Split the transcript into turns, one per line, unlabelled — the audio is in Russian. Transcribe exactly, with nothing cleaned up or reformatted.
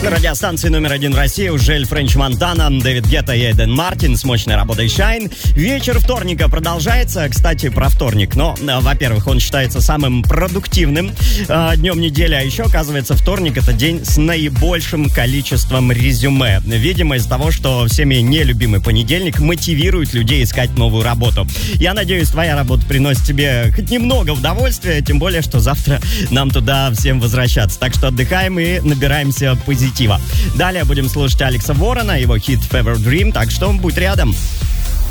На радиостанции номер один в России уже Френч Монтана, Дэвид Гетта и Эйден Мартин с мощной работой Shine. Вечер вторника продолжается. Кстати, про вторник. Но, во-первых, он считается самым продуктивным э, днем недели. А еще, оказывается, вторник — это день с наибольшим количеством резюме. Видимо, из-за того, что всеми нелюбимый понедельник мотивирует людей искать новую работу. Я надеюсь, твоя работа приносит тебе хоть немного удовольствия, тем более, что завтра нам туда всем возвращаться. Так что отдыхаем и набираемся позитива. Далее будем слушать Алекса Ворона, его хит Fever Dream, так что он будет рядом.